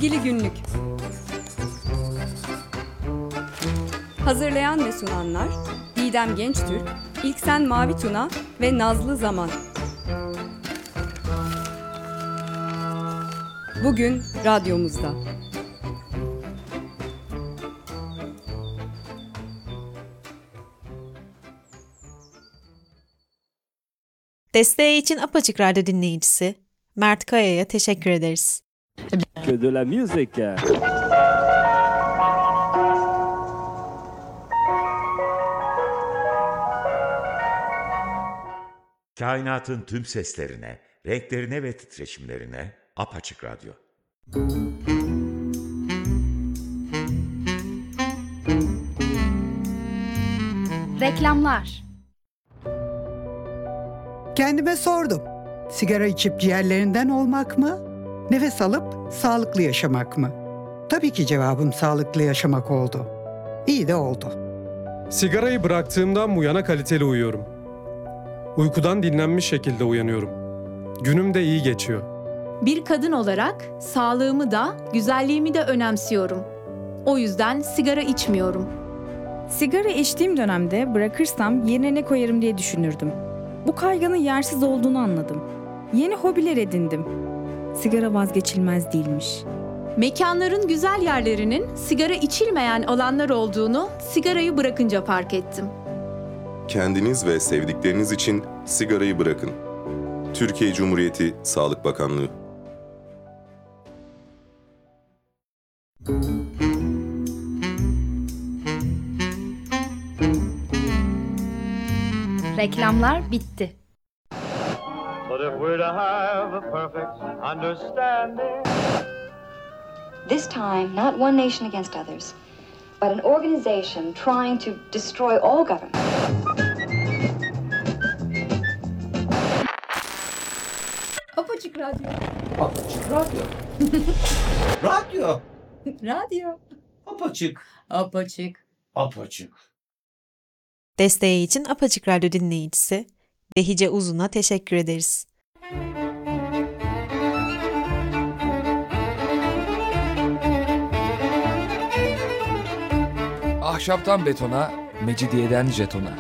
İlgili Günlük. Hazırlayan ve sunanlar Didem Gençtürk, İlksen Mavituna ve Nazlı Zaman. Bugün radyomuzda. Desteği için Apaçık Radyo dinleyicisi Mert Kaya'ya teşekkür ederiz. Que de la musique. Kainatın tüm seslerine, renklerine ve titreşimlerine Apaçık Radyo. Reklamlar. Kendime sordum. Sigara içip ciğerlerinden olmak mı? Nefes alıp sağlıklı yaşamak mı? Tabii ki cevabım sağlıklı yaşamak oldu. İyi de oldu. Sigarayı bıraktığımdan bu yana kaliteli uyuyorum. Uykudan dinlenmiş şekilde uyanıyorum. Günüm de iyi geçiyor. Bir kadın olarak sağlığımı da, güzelliğimi de önemsiyorum. O yüzden sigara içmiyorum. Sigara içtiğim dönemde bırakırsam yerine ne koyarım diye düşünürdüm. Bu kaygının yersiz olduğunu anladım. Yeni hobiler edindim. Sigara vazgeçilmez değilmiş. Mekanların güzel yerlerinin sigara içilmeyen alanlar olduğunu sigarayı bırakınca fark ettim. Kendiniz ve sevdikleriniz için sigarayı bırakın. Türkiye Cumhuriyeti Sağlık Bakanlığı. Reklamlar bitti. But if we're to have a perfect understanding. This time, not one nation against others, but an organization trying to destroy all government. Apaçık Radyo. Apaçık Radyo. Radyo. Radyo. Apaçık. Apaçık. Apaçık. Desteği için Apaçık Radyo dinleyicisi Behice Uzun'a teşekkür ederiz. Ahşaptan betona, mecidiyeden jetona.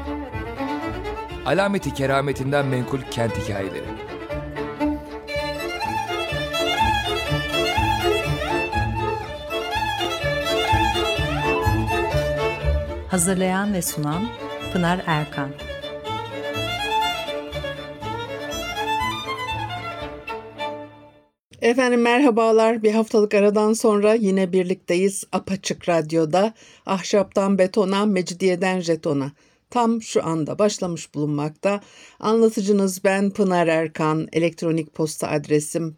Alameti kerametinden menkul kent hikayeleri. Hazırlayan ve sunan Pınar Erkan. Efendim merhabalar. Bir haftalık aradan sonra yine birlikteyiz Apaçık Radyo'da. Ahşaptan betona, mecidiyeden jetona. Tam şu anda başlamış bulunmakta. Anlatıcınız ben Pınar Erkan. Elektronik posta adresim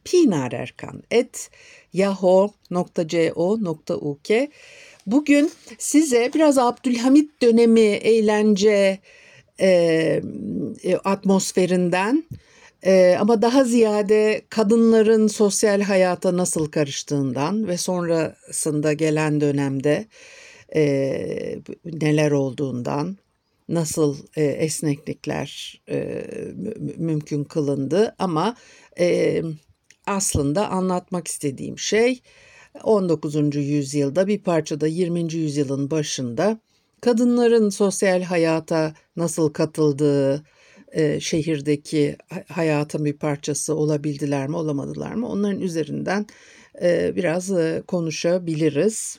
pinarerkan@yahoo.co.uk. Bugün size biraz Abdülhamit dönemi eğlence atmosferinden ama daha ziyade kadınların sosyal hayata nasıl karıştığından ve sonrasında gelen dönemde neler olduğundan, nasıl esneklikler mümkün kılındı ama aslında anlatmak istediğim şey 19. yüzyılda bir parçada 20. yüzyılın başında kadınların sosyal hayata nasıl katıldığı, şehirdeki hayatın bir parçası olabildiler mi olamadılar mı onların üzerinden biraz konuşabiliriz.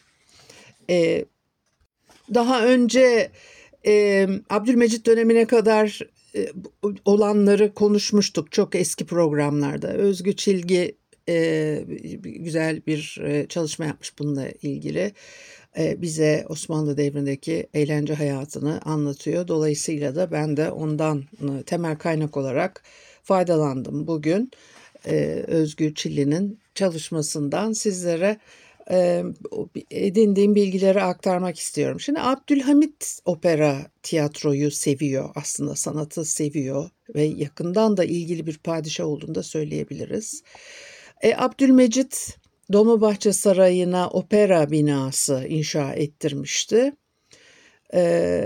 Daha önce Abdülmecit dönemine kadar olanları konuşmuştuk çok eski programlarda. Özgü Çilgi güzel bir çalışma yapmış bununla ilgili. Bize Osmanlı devrindeki eğlence hayatını anlatıyor. Dolayısıyla da ben de ondan temel kaynak olarak faydalandım bugün. Özgür Çilli'nin çalışmasından sizlere edindiğim bilgileri aktarmak istiyorum. Şimdi Abdülhamit opera tiyatroyu seviyor, aslında sanatı seviyor ve yakından da ilgili bir padişah olduğunu da söyleyebiliriz. Abdülmecit Dolmabahçe Sarayı'na opera binası inşa ettirmişti.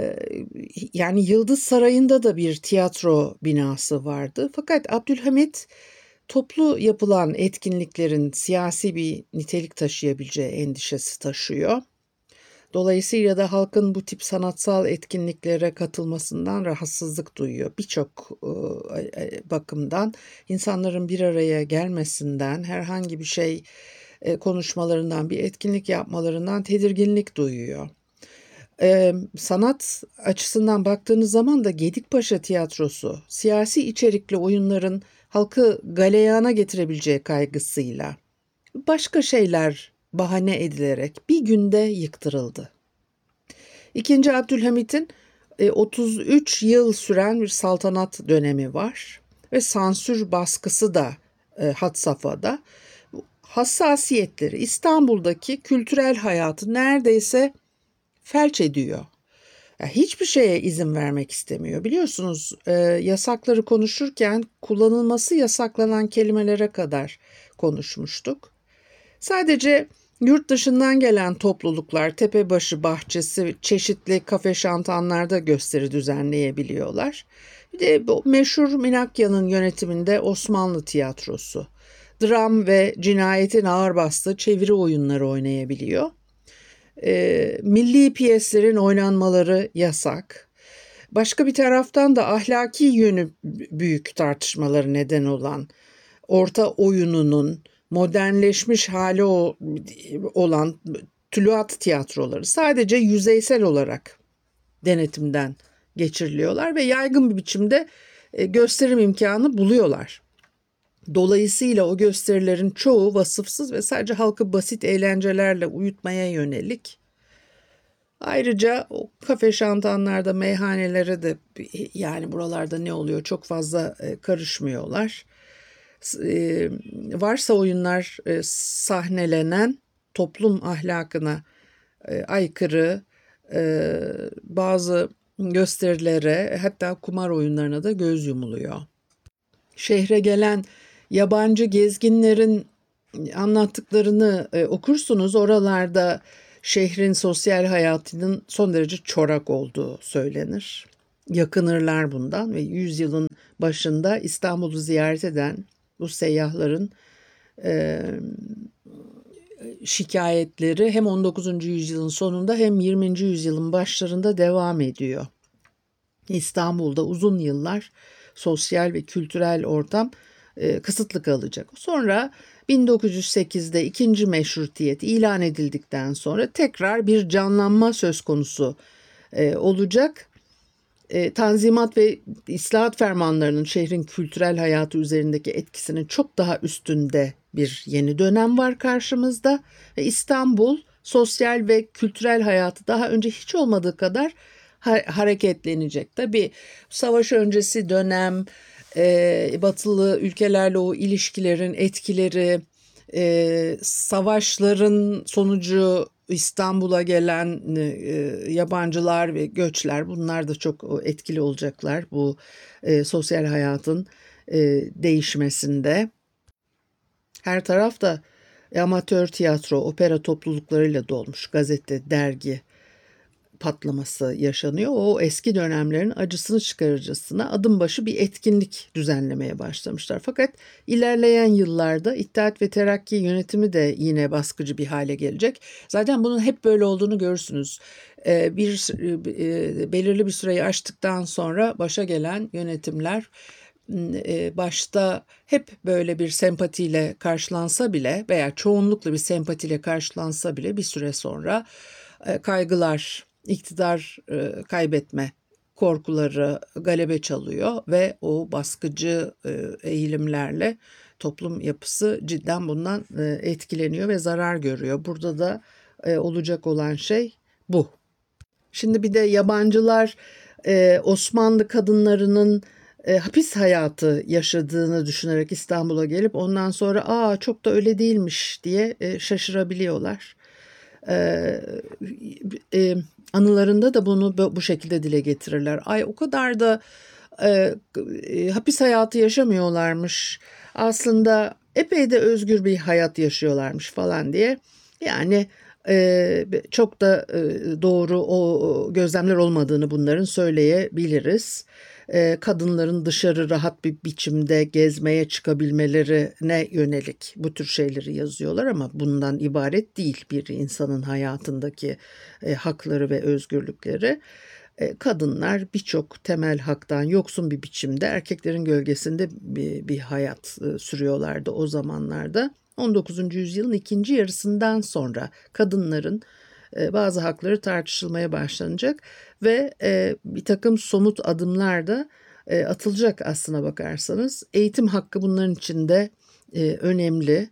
Yani Yıldız Sarayı'nda da bir tiyatro binası vardı. Fakat Abdülhamit toplu yapılan etkinliklerin siyasi bir nitelik taşıyabileceği endişesi taşıyor. Dolayısıyla da halkın bu tip sanatsal etkinliklere katılmasından rahatsızlık duyuyor. Birçok bakımdan insanların bir araya gelmesinden, herhangi bir şey konuşmalarından, bir etkinlik yapmalarından tedirginlik duyuyor. Sanat açısından baktığınız zaman da Gedikpaşa Tiyatrosu siyasi içerikli oyunların halkı galeyana getirebileceği kaygısıyla başka şeyler bahane edilerek bir günde yıktırıldı. İkinci Abdülhamit'in 33 yıl süren bir saltanat dönemi var ve sansür baskısı da had safhada. Hassasiyetleri İstanbul'daki kültürel hayatı neredeyse felç ediyor. Hiçbir şeye izin vermek istemiyor. Biliyorsunuz yasakları konuşurken kullanılması yasaklanan kelimelere kadar konuşmuştuk. Sadece yurt dışından gelen topluluklar Tepebaşı bahçesi çeşitli kafe şantanlarda gösteri düzenleyebiliyorlar. Bir de bu meşhur Minakya'nın yönetiminde Osmanlı Tiyatrosu. Dram ve cinayetin ağır bastığı çeviri oyunları oynayabiliyor. Milli piyeslerin oynanmaları yasak. Başka bir taraftan da ahlaki yönü büyük tartışmaları neden olan orta oyununun modernleşmiş hali olan tuluat tiyatroları sadece yüzeysel olarak denetimden geçiriliyorlar ve yaygın bir biçimde gösterim imkanı buluyorlar. Dolayısıyla o gösterilerin çoğu vasıfsız ve sadece halkı basit eğlencelerle uyutmaya yönelik. Ayrıca o kafe şantanlarda, meyhanelere de yani buralarda ne oluyor çok fazla karışmıyorlar. Varsa oyunlar sahnelenen toplum ahlakına aykırı bazı gösterilere hatta kumar oyunlarına da göz yumuluyor. Şehre gelen yabancı gezginlerin anlattıklarını okursunuz. Oralarda şehrin sosyal hayatının son derece çorak olduğu söylenir. Yakınırlar bundan ve yüzyılın başında İstanbul'u ziyaret eden bu seyyahların şikayetleri hem 19. yüzyılın sonunda hem 20. yüzyılın başlarında devam ediyor. İstanbul'da uzun yıllar sosyal ve kültürel ortam kısıtlı kalacak. Sonra 1908'de ikinci meşrutiyet ilan edildikten sonra tekrar bir canlanma söz konusu olacak. Tanzimat ve islahat fermanlarının şehrin kültürel hayatı üzerindeki etkisinin çok daha üstünde bir yeni dönem var karşımızda. Ve İstanbul sosyal ve kültürel hayatı daha önce hiç olmadığı kadar hareketlenecek. Tabii savaş öncesi dönem, batılı ülkelerle o ilişkilerin etkileri, savaşların sonucu İstanbul'a gelen yabancılar ve göçler bunlar da çok etkili olacaklar bu sosyal hayatın değişmesinde. Her tarafta amatör tiyatro, opera topluluklarıyla dolmuş, gazete, dergi patlaması yaşanıyor. O eski dönemlerin acısını çıkarıcısına adım başı bir etkinlik düzenlemeye başlamışlar. Fakat ilerleyen yıllarda İttihat ve Terakki yönetimi de yine baskıcı bir hale gelecek. Zaten bunun hep böyle olduğunu görürsünüz. Belirli bir süreyi aştıktan sonra başa gelen yönetimler başta hep böyle bir sempatiyle karşılansa bile veya çoğunlukla bir sempatiyle karşılansa bile bir süre sonra kaygılar, iktidar kaybetme korkuları galebe çalıyor ve o baskıcı eğilimlerle toplum yapısı cidden bundan etkileniyor ve zarar görüyor. Burada da olacak olan şey bu. Şimdi bir de yabancılar Osmanlı kadınlarının hapis hayatı yaşadığını düşünerek İstanbul'a gelip ondan sonra çok da öyle değilmiş diye şaşırabiliyorlar. Anılarında da bunu bu şekilde dile getirirler. O kadar da hapis hayatı yaşamıyorlarmış. Aslında epey de özgür bir hayat yaşıyorlarmış falan diye. Yani çok da doğru o gözlemler olmadığını bunların söyleyebiliriz. Kadınların dışarı rahat bir biçimde gezmeye çıkabilmelerine yönelik bu tür şeyleri yazıyorlar ama bundan ibaret değil bir insanın hayatındaki hakları ve özgürlükleri. Kadınlar birçok temel haktan yoksun bir biçimde erkeklerin gölgesinde bir hayat sürüyorlardı o zamanlarda. 19. yüzyılın ikinci yarısından sonra kadınların bazı hakları tartışılmaya başlanacak ve bir takım somut adımlar da atılacak aslına bakarsanız. Eğitim hakkı bunların içinde önemli.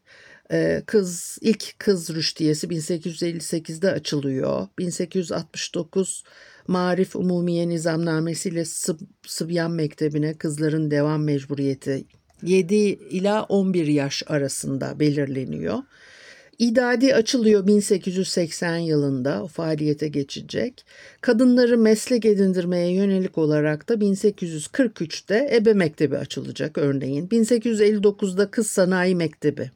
İlk kız rüştiyesi 1858'de açılıyor. 1869 Marif Umumiye Nizamnamesi ile Sıbyan Mektebi'ne kızların devam mecburiyeti 7 ila 11 yaş arasında belirleniyor. İdadi açılıyor 1880 yılında, o faaliyete geçecek. Kadınları meslek edindirmeye yönelik olarak da 1843'te Ebe Mektebi açılacak örneğin. 1859'da Kız Sanayi Mektebi.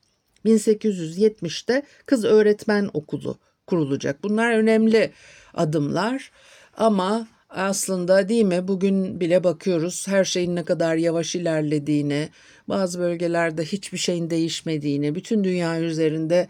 1870'te Kız Öğretmen Okulu kurulacak. Bunlar önemli adımlar ama aslında değil mi bugün bile bakıyoruz her şeyin ne kadar yavaş ilerlediğini, bazı bölgelerde hiçbir şeyin değişmediğini, bütün dünya üzerinde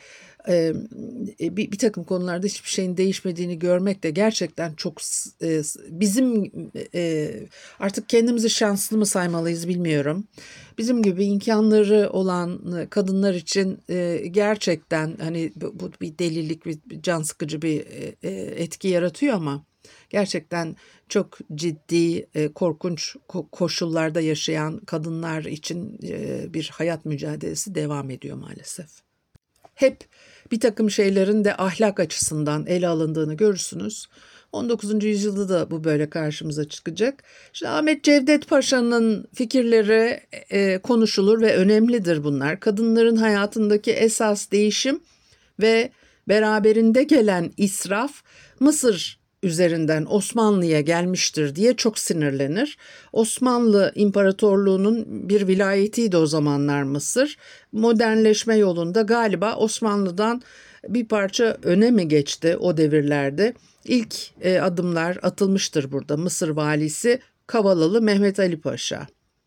bir takım konularda hiçbir şeyin değişmediğini görmek de gerçekten çok bizim artık kendimizi şanslı mı saymalıyız bilmiyorum. Bizim gibi imkanları olan kadınlar için gerçekten hani bu bir delilik, bir can sıkıcı bir etki yaratıyor ama gerçekten çok ciddi, korkunç koşullarda yaşayan kadınlar için bir hayat mücadelesi devam ediyor maalesef. Hep bir takım şeylerin de ahlak açısından ele alındığını görürsünüz. 19. yüzyılda da bu böyle karşımıza çıkacak. İşte Ahmet Cevdet Paşa'nın fikirleri konuşulur ve önemlidir bunlar. Kadınların hayatındaki esas değişim ve beraberinde gelen israf Mısır üzerinden Osmanlı'ya gelmiştir diye çok sinirlenir. Osmanlı İmparatorluğu'nun bir vilayetiydi o zamanlar Mısır. Modernleşme yolunda galiba Osmanlı'dan bir parça öne mi geçti o devirlerde? İlk adımlar atılmıştır burada. Mısır valisi Kavalalı Mehmet Ali Paşa.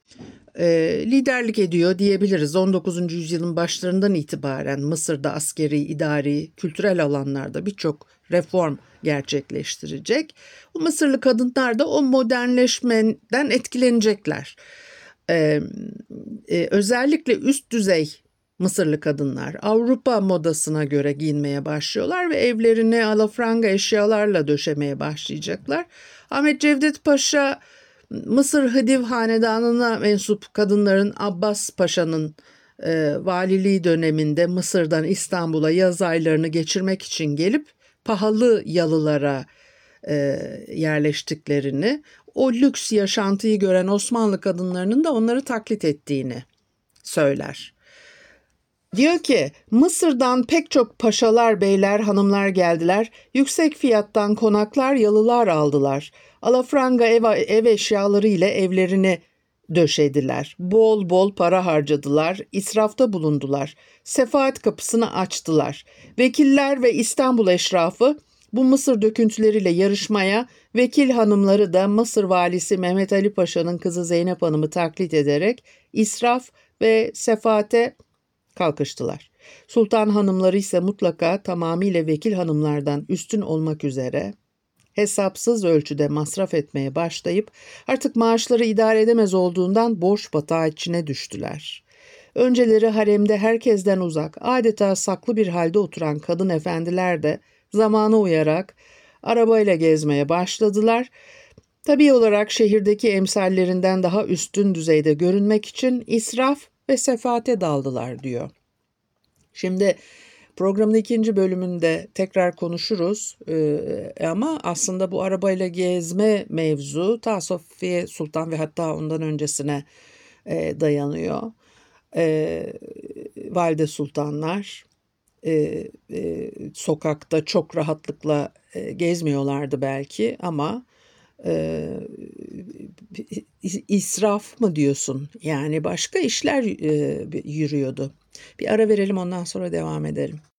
Liderlik ediyor diyebiliriz. 19. yüzyılın başlarından itibaren Mısır'da askeri, idari, kültürel alanlarda birçok reform gerçekleştirecek. O Mısırlı kadınlar da o modernleşmeden etkilenecekler. Özellikle üst düzey Mısırlı kadınlar Avrupa modasına göre giyinmeye başlıyorlar ve evlerini alafranga eşyalarla döşemeye başlayacaklar. Ahmet Cevdet Paşa Mısır Hıdiv Hanedanı'na mensup kadınların Abbas Paşa'nın valiliği döneminde Mısır'dan İstanbul'a yaz aylarını geçirmek için gelip pahalı yalılara yerleştiklerini, o lüks yaşantıyı gören Osmanlı kadınlarının da onları taklit ettiğini söyler. Diyor ki Mısır'dan pek çok paşalar, beyler, hanımlar geldiler. Yüksek fiyattan konaklar, yalılar aldılar. Alafranga ev eşyaları ile evlerini döşediler. Bol bol para harcadılar. İsrafta bulundular. Sefaat kapısını açtılar. Vekiller ve İstanbul eşrafı bu Mısır döküntüleriyle yarışmaya, vekil hanımları da Mısır valisi Mehmet Ali Paşa'nın kızı Zeynep Hanım'ı taklit ederek israf ve sefaate kalkıştılar. Sultan hanımları ise mutlaka tamamıyla vekil hanımlardan üstün olmak üzere hesapsız ölçüde masraf etmeye başlayıp artık maaşları idare edemez olduğundan borç batağı içine düştüler. Önceleri haremde herkesten uzak, adeta saklı bir halde oturan kadın efendiler de zamana uyarak arabayla gezmeye başladılar. Tabii olarak şehirdeki emsallerinden daha üstün düzeyde görünmek için israf ve sefaate daldılar diyor. Şimdi programın ikinci bölümünde tekrar konuşuruz ama aslında bu arabayla gezme mevzu ta Sofya Sultan ve hatta ondan öncesine dayanıyor. Valide sultanlar sokakta çok rahatlıkla gezmiyorlardı belki ama israf mı diyorsun? Yani başka işler yürüyordu. Bir ara verelim ondan sonra devam edelim.